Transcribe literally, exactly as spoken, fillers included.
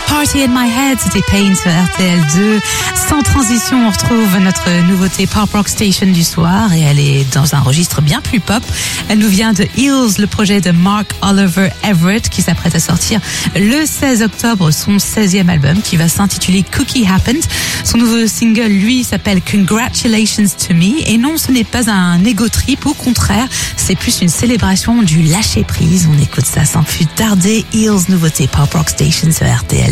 Party in My Head, c'était Pain sur R T L deux. Sans transition, on retrouve notre nouveauté Pop Rock Station du soir et elle est dans un registre bien plus pop. Elle nous vient de Eels, le projet de Mark Oliver Everett qui s'apprête à sortir le seize octobre son seizième album qui va s'intituler Cookie Happened. Son nouveau single, lui, s'appelle Congratulations to Me et non, ce n'est pas un ego trip, au contraire, c'est plus une célébration du lâcher prise. On écoute ça sans plus tarder. Eels, nouveauté Pop Rock Station sur R T L.